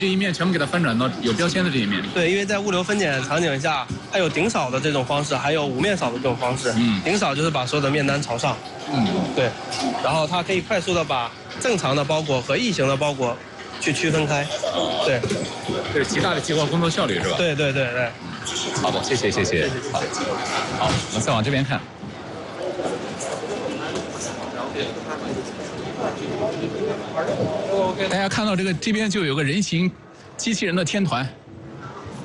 这一面全部给它翻转到有标签的这一面。 对，因为在物流分拣场景下，它有顶扫的这种方式，还有无面扫的这种方式。顶扫就是把所有的面单朝上。对，然后它可以快速的把正常的包裹和异形的包裹去区分开。对， 这是极大的提高工作效率，是吧？ 对。 好的，谢谢。好，我们再往这边看。大家看到这边就有个人形机器人的天团，